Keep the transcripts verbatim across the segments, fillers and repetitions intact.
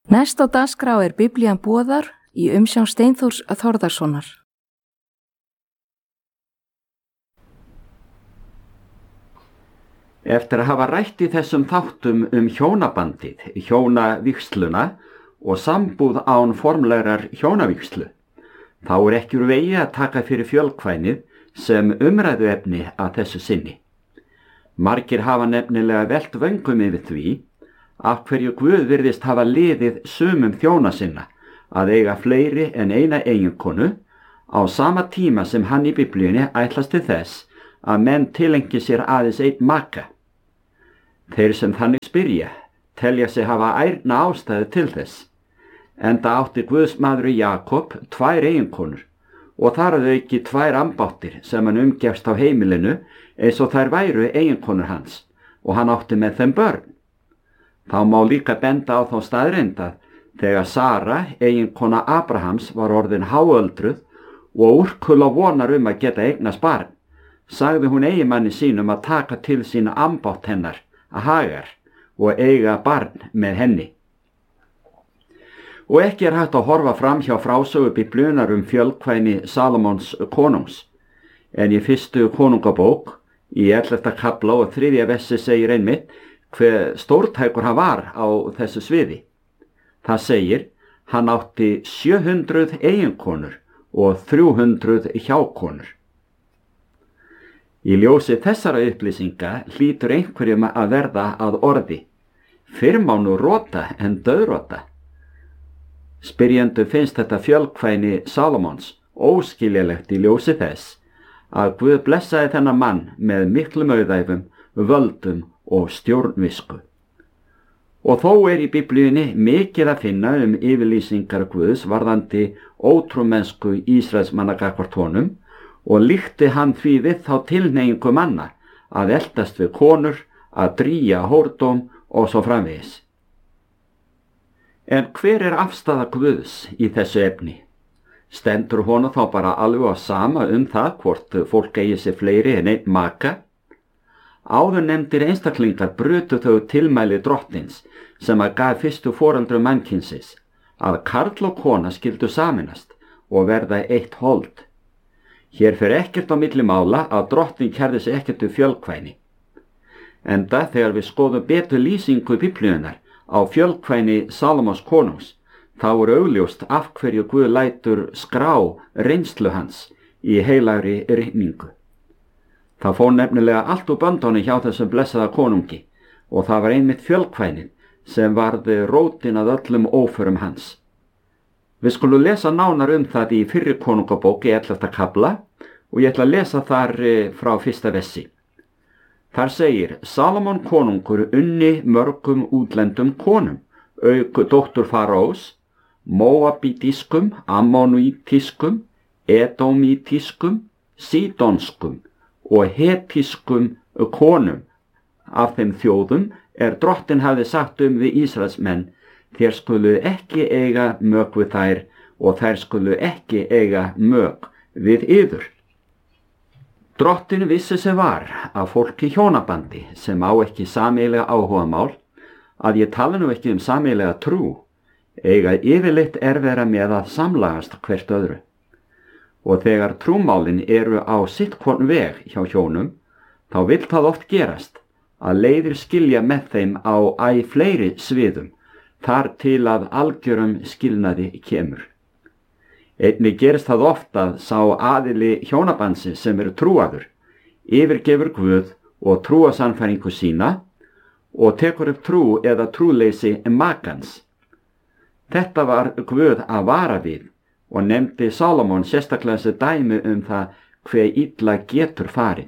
Næst á dagskrá er Biblían boðar í umsjón Steinþórs Þórðarsonar. Eftir að hafa rætt í þessum þáttum um hjónabandið, hjónavígsluna og sambúð án formlegrar hjónavígslu, þá er ekki úr vegi að taka fyrir fjölkvænið sem umræðuefni að þessu sinni. Margir hafa nefnilega velt vöngum yfir því af hverju Guð virðist hafa liðið sumum þjóna sinna að eiga fleiri en eina eiginkonu á sama tíma sem hann í Biblíunni ætlast til þess að menn tilengi sér aðeins einn maka. Þeir sem þannig spyrja telja sig hafa ærna ástæðu til þess, enda átti Guðsmaður Jakob tvær eiginkonur og þar að auki tvær ambáttir sem hann umgefst á heimilinu eins og þær væru eiginkonur hans og hann átti með þeim börn. Þá má líka benda á þá staðreynd að þegar Sara, eiginkona Abrahams, var orðin háöldruð og úrkula vonar um að geta eignast barn, sagði hún eiginmanni sínum að taka til sín ambátt hennar, að Hagar, og eiga barn með henni. Og ekki er hægt að horfa fram hjá frásögu Biblíunnar um fjölkvæni Salómons konungs, en í fyrstu konungabók, í ellefta kafla og þriðja versi segir einmitt hve stórtækur hann var á þessu sviði. Það segir, hann átti sjö hundruð eiginkonur og þrjú hundruð hjákonur. Í ljósi þessara upplýsinga hlýtur einhverjum að verða að orði. Fyrr má nú rota en dauðrota. Spyrjendu finnst þetta fjölkvæni Salómons óskiljulegt í ljósi þess að Guð blessaði þennan mann með miklum auðæfum, völdum og stjórnvisku. Og þó er í Biblíunni mikið að finna um yfirlýsingar Guðs varðandi ótrúmennsku Ísraelsmanna gagnvart honum og líkti hann því við þá tilhneigingu manna að eltast við konur, að drýja hórdóm og svo framvegis. En hver er afstaða Guðs í þessu efni? Stendur honum þá bara alveg á sama um það hvort fólk eigi sér fleiri en einn maka? Áður nefndir einstaklingar brutu þau tilmæli drottins sem að gaf fyrstu foreldrum mannkynsins að karl og kona skyldu saminast og verða eitt hold. Hér fer ekkert á milli mála að drottin kærði sig ekkert um fjölkvæni. Enda þegar við skoðum betur lýsingu Biblíunnar á fjölkvæni Salómons konungs, þá er augljóst af hverju Guð lætur skrá reynslu hans í heilagri rýningu. Það fór nefnilega allt úr böndunum hjá þessum blessaða konungi og það var einmitt fjölkvænið sem varði rótin að öllum óförum hans. Við skulum lesa nánar um það í fyrri konungabók í ellefta kafla og ég ætla að lesa þar frá fyrsta versi. Þar segir, Salómon konungur unni mörgum útlendum konum, auk dóttur Faraós, Móabítískum, Ammonítískum, Edómítískum, Sídonskum og hetískum konum. Af þeim þjóðum er drottin hafði sagt um við Ísraelsmenn, þér skulu ekki eiga mök við þær og þær skulu ekki eiga mök við yður. Drottin vissi sem var að fólki hjónabandi sem á ekki sameiginlega áhugamál, að ég tala nú ekki um sameiginlega trú, eiga yfirleitt erfiðara með að samlagast hvert öðru. Og þegar trúmálin eru á sitt hvorn veg hjá hjónum, þá vill það oft gerast að leiðir skilja með þeim á æ fleiri sviðum, þar til að algjörum skilnaði kemur. Einnig gerist það oft að sá aðili hjónabandsins sem eru trúaður, yfirgefur Guð og trúasannfæringu sína og tekur upp trú eða trúleysi makans. Þetta var Guð að vara við og nefndi Salómon sérstaklega þessi dæmi um það hve illa getur farið.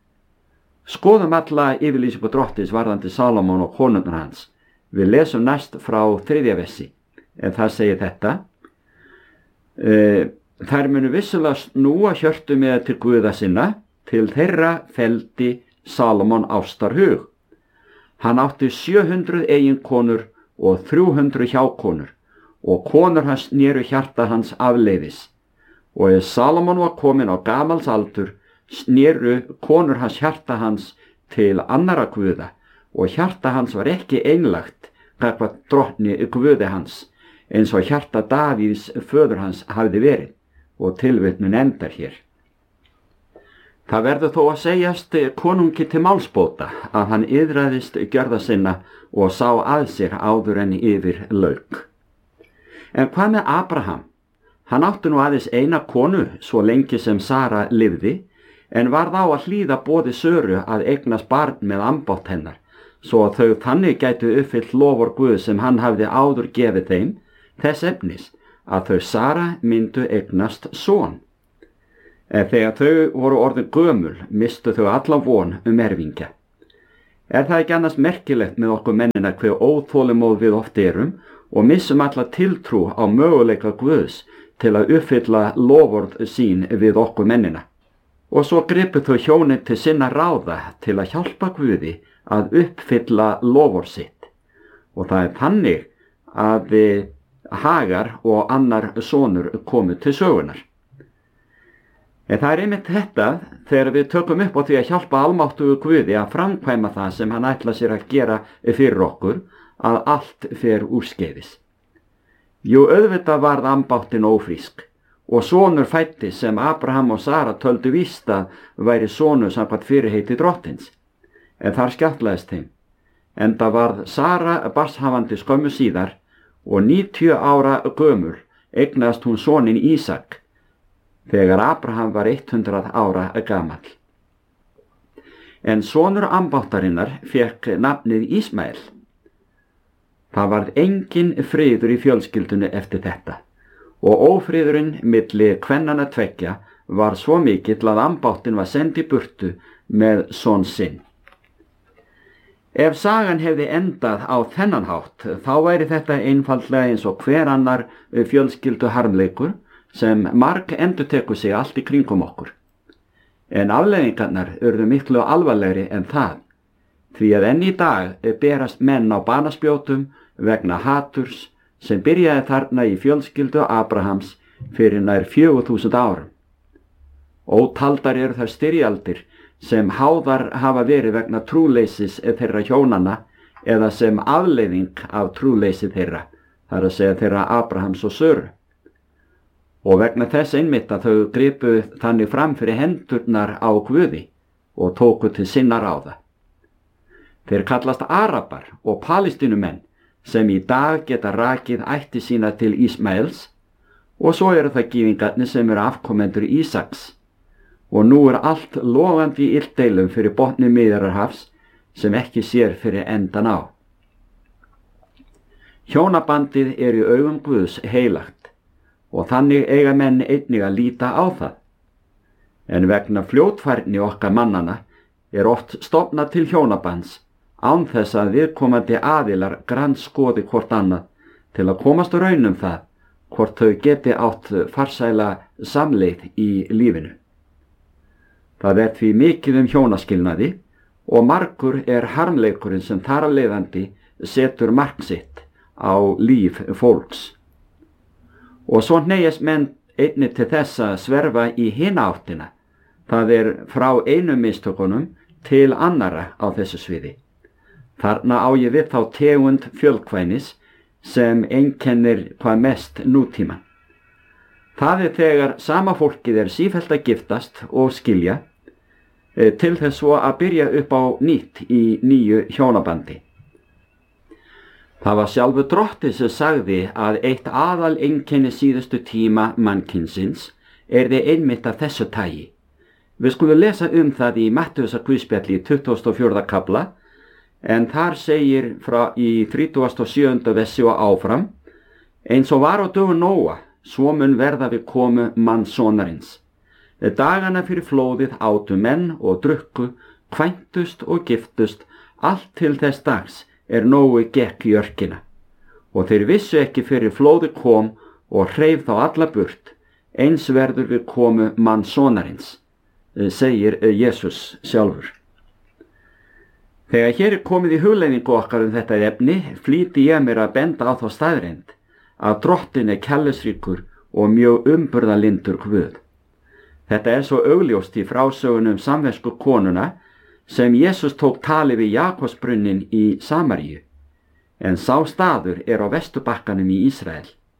Skoðum alla yfirlýsingu drottins varðandi Salómon og konurnar hans. Við lesum næst frá þriðja versi, en það segir þetta. E, þær munu vissulega snúa hjörtu með til Guða sinna, til þeirra feldi Salómon ástar hug. Hann átti sjö hundruð eiginkonur og þrjú hundruð hjákonur, og konur hans snéru hjarta hans afleiðis. Og ef Salómon var komin á gamals aldur, snéru konur hans hjarta hans til annara guða, og hjarta hans var ekki einlægt gagnvart drottni Guði hans, eins og hjarta Davíðs föður hans hafði verið, og tilvitnun endar hér. Það verður þó að segjast konungi til málsbóta að hann iðraðist gjörða sinna og sá að sér áður en yfir lauk. En hvað með Abraham? Hann átti nú aðeins eina konu svo lengi sem Sara lifði, en varð á að hlýða boði Söru að eignast barn með ambátt hennar, svo að þau þannig gætu uppfyllt lofur Guð sem hann hafði áður gefið þeim, þess efnis að þau Sara myndu eignast son. En þegar þau voru orðin gömul, mistu þau alla von um erfingja. Er það ekki annars merkilegt með okkur mennina hve óþolinmóð við oft erum og missum alla tiltrú á möguleika Guðs til að uppfylla loforð sín við okkur mennina. Og svo gripu þau hjónin til sinna ráða til að hjálpa Guði að uppfylla loforð sitt. Og það er þannig að Hagar og annar sonur komu til sögunar. En það er einmitt þetta þegar við tökum upp á því að hjálpa almáttugu Guði að framkvæma það sem hann ætla sér að gera fyrir okkur, að allt fer úrskeiðis. Jú, auðvitað varð ambáttin ófrísk og sonur fæddist sem Abraham og Sara töldu víst að væri sonur samkvæmt fyrirheiti drottins. En þar skjátlaðist þeim, enda varð Sara barnshafandi skömmu síðar og níutíu ára gömul eignaðist hún soninn Ísak, þegar Abraham var hundrað ára gamall. En sonur ambáttarinnar fékk nafnið Ísmael. Það varð engin friður í fjölskyldunni eftir þetta, og ófriðurinn milli kvennanna tveggja var svo mikill að ambáttin var send í burtu með son sinn. Ef sagan hefði endað á þennan hátt, þá væri þetta einfaldlega eins og hver annar fjölskyldu harmleikur sem marg endurtekur sig allt í kringum okkur. En afleiðingarnar urðu miklu alvarlegri en það, því að enn í dag berast menn á banaspjótum vegna haturs sem byrjaði þarna í fjölskyldu Abrahams fyrir nær fjögur þúsund árum. Ótaldar eru þær styrjaldir sem háðar hafa verið vegna trúleysis þeirra hjónanna eða sem afleiðing af trúleysi þeirra, þar að segja þeirra Abrahams og Söru. Og vegna þess einmitt að þau gripu þannig fram fyrir hendurnar á Guði og tóku til sinna ráða. Þeir kallast Arabar og Palestínumenn sem í dag geta rakið ætti sína til Ísmaels, og svo eru það gyðingarnir sem eru afkomendur Ísaks. Og nú er allt logandi í illdeilum fyrir botni Miðjarðarhafs sem ekki sér fyrir endan á. Hjónabandið er í augum Guðs heilagt og þannig eiga menn einnig að líta á það. En vegna fljótfærni okkar mannana er oft stofnað til hjónabands án þess að viðkomandi aðilar grandskoði hvort annað til að komast á raun um það hvort þau geti átt farsæla samleið í lífinu. Það er því mikið um hjónaskilnaði og margur er harmleikurinn sem þar af leiðandi setur mark sitt á líf fólks. Og svo hneigjast menn einnig til þess að sverfa í hina áttina, það er frá einum mistökunum til annara á þessu sviði. Þarna á ég við þá tegund fjölkvænis sem einkennir hvað mest nútíma. Það er þegar sama fólkið er sífellt að giftast og skilja, til þess svo að byrja upp á nýtt í nýju hjónabandi. Það var sjálfur Drottinn sem sagði að eitt aðal einkenni síðustu tíma mannkynsins yrði einmitt af þessu tagi. Við skulum lesa um það í Mattheusar guðspjalli í tuttugasta og fjórða kafla, en þar segir frá í þrítugasta og sjöunda versi og áfram: eins og var á dögum Nóa, svo mun verða við komu mannssonarins. Dagana fyrir flóðið átu menn og drukku, kvæntust og giftust, allt til þess dags er Nói gekk í örkina. Og þeir vissu ekki fyrir flóðið kom og hreif þá alla burt, eins verður við komu mannssonarins, segir Jesús sjálfur. Þegar hér er komið í hugleiðingu okkar um þetta efni, flýti ég mér að benda á þá staðreynd að Drottinn er kærleiksríkur og mjög umburðarlyndur Guð. Þetta er svo augljóst í frásögunum samvesku konuna sem Jesús tók tali við Jakobsbrunnin í Samaríu, en sá staður er á Vesturbakkanum í Ísrael.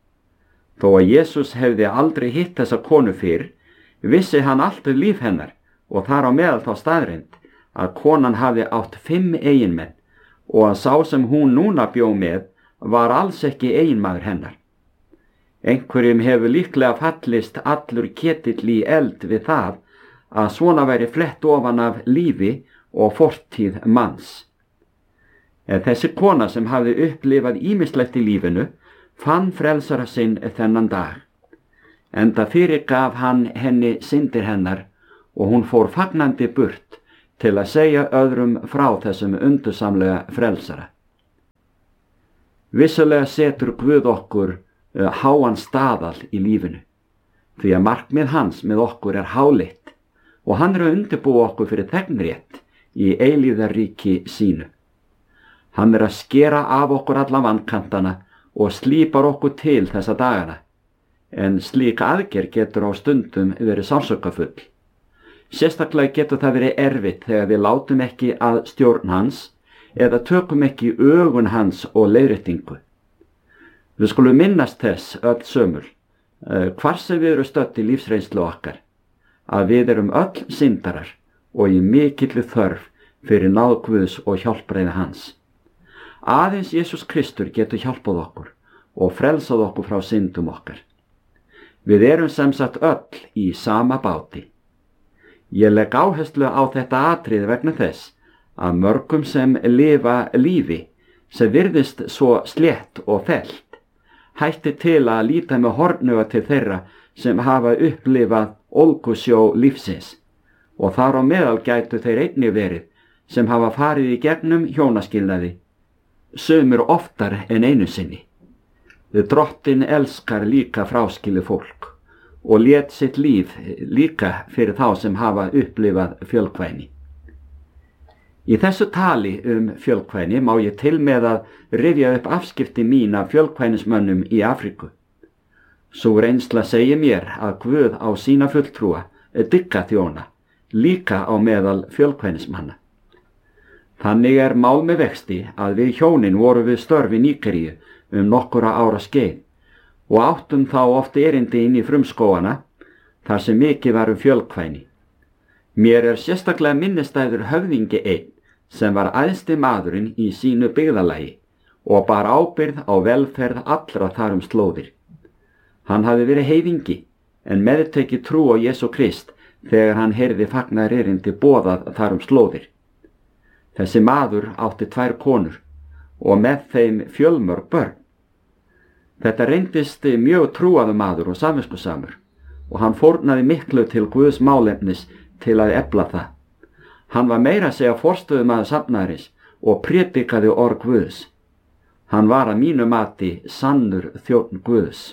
Þó að Jesús hefði aldrei hitt þessa konu fyrr, vissi hann allt um líf hennar og þar á meðal þá staðreynd að konan hafði átt fimm eiginmenn og að sá sem hún núna bjó með var alls ekki eiginmaður hennar. Einhverjum hefur líklega fallist allur ketill í eld við það að svona væri flett ofan af lífi og fortíð manns. En þessi kona sem hafði upplifað ýmislegt í lífinu fann frelsara sinn þennan dag. Enda fyrirgaf hann henni syndir hennar og hún fór fagnandi burt til að segja öðrum frá þessum undursamlega frelsara. Vissulega setur Guð okkur uh, háan staðal í lífinu, því að markmið hans með okkur er háleitt og hann er að undirbúa okkur fyrir þegnrétt í eilífðarríki sínu. Hann er að skera af okkur alla vankantana og slípar okkur til þessa dagana, en slík aðgerð getur á stundum verið sársaukafull. Sérstaklega getur það verið erfitt þegar við látum ekki að stjórn hans eða tökum ekki ögun hans og leiðréttingu. Við skulum minnast þess öll sömul, hvar sem við erum stödd í lífsreynslu okkar, að við erum öll syndarar og í mikilli þörf fyrir náð Guðs og hjálpræði hans. Aðeins Jesús Kristur getur hjálpað okkur og frelsað okkur frá syndum okkar. Við erum sem sagt öll í sama báti. Ég legg áherslu á þetta atriði vegna þess að mörgum sem lifa lífi sem virðist svo slétt og fellt hætti til að líta með hornuga til þeirra sem hafa upplifað ólgusjó lífsins og þar á meðal gætu þeir einnig verið sem hafa farið í gegnum hjónaskilnaði, sumir oftar en einu sinni. Drottinn elskar líka fráskilið fólk og lét sitt líf líka fyrir þá sem hafa upplifað fjölkvæni. Í þessu tali um fjölkvæni má ég til með að rifja upp afskipti mín af fjölkvænismönnum í Afríku. Sú reynsla segir mér að Guð á sína fulltrúa dygga þjóna, líka á meðal fjölkvænismanna. Þannig er mál með vexti að við hjónin voru við störf í Nígeríu um nokkura ára skeið og áttum þá oft erindi inn í frumskógana þar sem mikið var um fjölkvæni. Mér er sérstaklega minnistæður höfðingi einn sem var æðsti maðurinn í sínu byggðalagi og bar ábyrgð á velferð allra þar um slóðir. Hann hafði verið heiðingi en meðteki trú á Jesú Krist þegar hann heyrði fagnar erindi boðað þar um slóðir. Þessi maður átti tvær konur og með þeim fjölmörg börn. Þetta reyndist mjög trúaður maður og samviskusamur og hann fórnaði miklu til Guðs málefnis til að efla það. Hann var meira að segja forstöðumaður safnaðarins og prédikaði orð Guðs. Hann var að mínu mati sannur þjónn Guðs.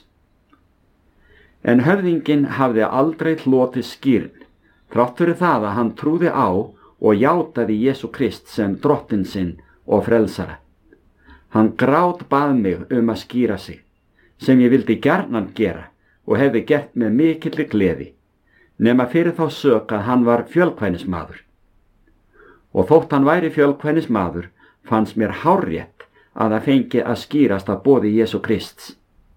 En höfðinginn hafði aldrei hlotið skírn, þrátt fyrir það að hann trúði á og játaði Jesú Krist sem drottinn sinn og frelsara. Hann grát bað mig um að skýra sig, sem ég vildi gjarnan gera og hefði gert með mikilli gleði, nema fyrir þá sök að hann var fjölkvænismadur. Og þótt hann væri fjölkvænismadur, fannst mér hárrétt að það fengi að skýrast að boði Jesú Krists.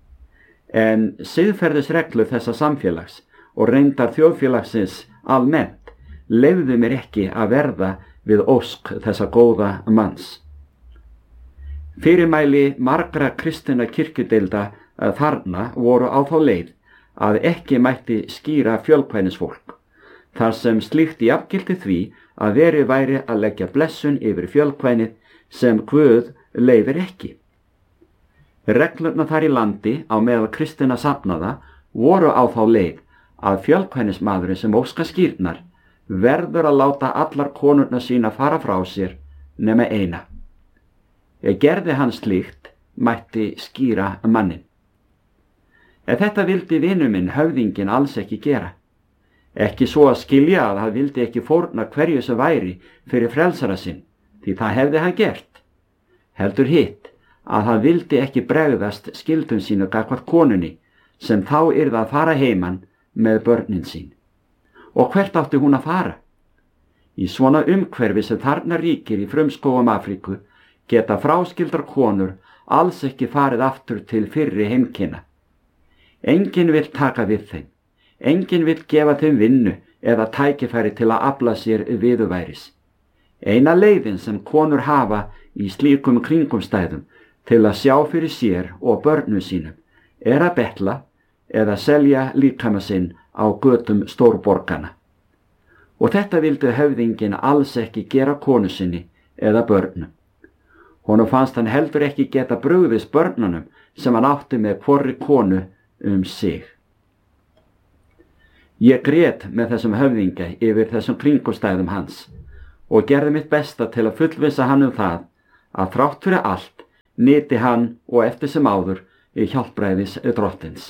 En siðferðisreglu þessa samfélags og reyndar þjóðfélagsins almennt leyfðu mér ekki að verða við ósk þessa góða manns. Fyrirmæli margra kristinna kirkjudeilda þarna voru á þá leið að ekki mætti skýra fjölkvænisfólk, þar sem slíkt jafngilti því að verið væri að leggja blessun yfir fjölkvænið sem Guð leyfir ekki. Reglurnar þar í landi á meðal kristinna safnaða voru á þá leið að fjölkvænismadurinn sem óska skírnar verður að láta allar konurna sína fara frá sér nema eina. Ef gerði hann slíkt, mætti skýra mannin. En þetta vildi vinur minn höfðinginn alls ekki gera. Ekki svo að skilja að hann vildi ekki fórna hverju sem væri fyrir frelsara sinn, því það hefði hann gert. Heldur hitt að hann vildi ekki bregðast skyldum sínu gagnvart konunni sem þá yrði að fara heiman með börnin sín. Og hvert átti hún að fara? Í svona umhverfi sem þarna ríkir í frumskógum Afríku geta fráskildar konur alls ekki farið aftur til fyrri heimkynna. Enginn vill taka við þeim. Enginn vill gefa þeim vinnu eða tækifæri til að afla sér viðurværis. Eina leiðin sem konur hafa í slíkum kringumstæðum til að sjá fyrir sér og börnum sínum er að betla eða selja líkama sinn á götum stórborgana. Og þetta vildi höfðinginn alls ekki gera konu sinni eða börnum. Honum fannst hann heldur ekki geta brugðist börnunum sem hann átti með hvorri konu um sig. Ég grét með þessum höfðinga yfir þessum kringumstæðum hans og gerði mitt besta til að fullvissa hann um það að þrátt fyrir allt nyti hann og eftir sem áður í hjálpræðis drottins.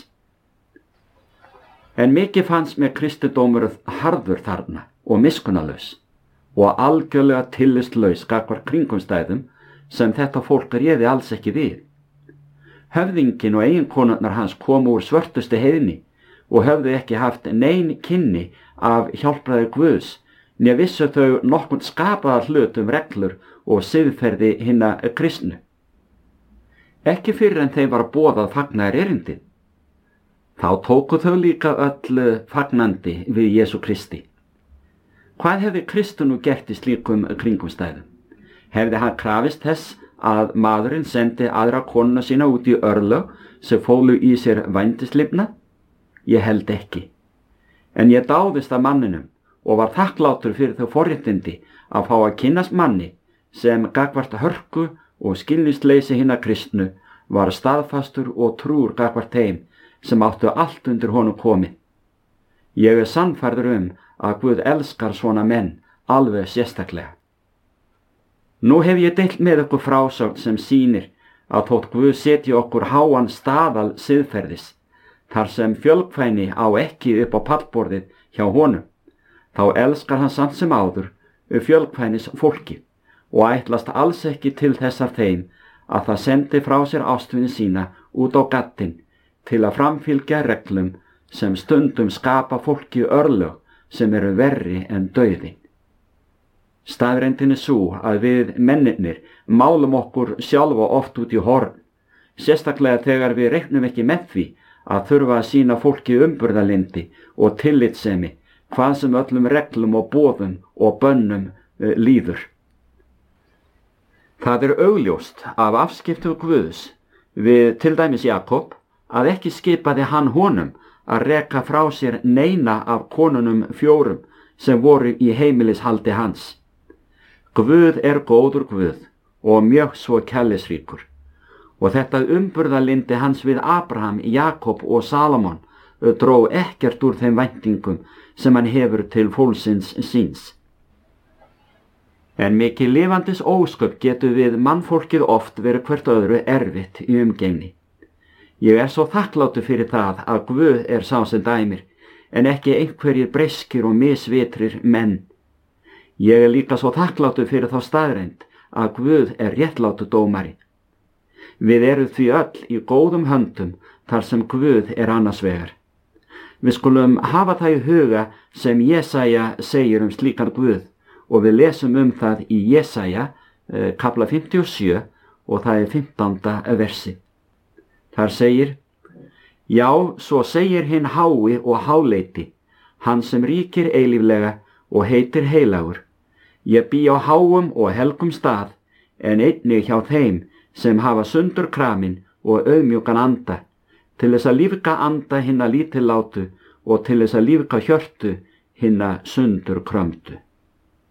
En mikið fannst með kristindómur harður þarna og miskunnalaus og algjörlega tillitslaus gagnvart kringumstæðum sem þetta fólk réði alls ekki við. Höfðinginn og eiginkonurnar hans komu úr svörtustu heiðni og höfðu ekki haft nein kynni af hjálpræði Guðs, né vissu þau nokkurn skapaða hlut um reglur og siðferði hinna kristnu. Ekki fyrir en þeim var boðað fagnaðar erindið. Þá tóku þau líka öll fagnandi við Jesú Kristi. Hvað hefði Kristur nú gert í slíkum kringumstæðum? Hefði hann krafist þess að maðurinn sendi aðra konuna sína út í örlög sem fólu í sér vændislifnað? Ég held ekki. En ég dáðist að manninum og var þakklátur fyrir þau forréttindi að fá að kynnast manni sem gagvart hörku og skilningsleysi hinna kristnu var staðfastur og trúr gagvart þeim sem áttu allt undir honum komið. Ég er sannfærður um að Guð elskar svona menn alveg sérstaklega. Nú hef ég deilt með okkur frásögn sem sýnir að þótt Guð setji okkur háan staðal siðferðis, þar sem fjölkvæni á ekki upp á pallborðið hjá honum, þá elskar hann samt sem áður fjölkvænis fólki og ætlast alls ekki til þessar þeim að það sendi frá sér ástvini sína út á gaddinn til að framfylgja reglum sem stundum skapa fólki örlög sem eru verri en dauðinn. Staðreyndin er sú að við mennirnir málum okkur sjálfa oft út í horn, sérstaklega þegar við reiknum ekki með því að þurfa að sýna fólki umburðarlyndi og tillitssemi hvað sem öllum reglum og boðum og bönnum uh, líður. Það er augljóst af afskiptu Guðs við til dæmis Jakob að ekki skipaði hann honum að reka frá sér neina af konunum fjórum sem voru í heimilishaldi hans. Guð er góður Guð og mjög svo kærleiksríkur og þetta umburðarlyndi hans við Abraham, Jakob og Salomon dró ekkert úr þeim væntingum sem hann hefur til fólksins síns. En mikið lifandis ósköp getur við mannfólkið oft verið hvert öðru erfitt í umgengni. Ég er svo þakklátur fyrir það að Guð er sá sem dæmir, en ekki einhverjir breskir og misvitrir menn. Ég er líka svo þakklátur fyrir þá staðreynd að Guð er réttlátur dómari. Við erum því öll í góðum höndum þar sem Guð er annars vegar. Við skulum hafa það í huga sem Jesaja segir um slíkan Guð og við lesum um það í Jesaja eh, kapla fimmtíu og sjö og það er fimmtánda versi. Þar segir: Já, svo segir hinn hái og háleiti, hann sem ríkir eilíflega og heitir heilagur. Ég bý á háum og helgum stað, en einnig hjá þeim sem hafa sundur kramin og auðmjúkan anda, til þess að lífga anda hinna lítillátu og til þess að lífga hjörtu hinna sundur krömdu.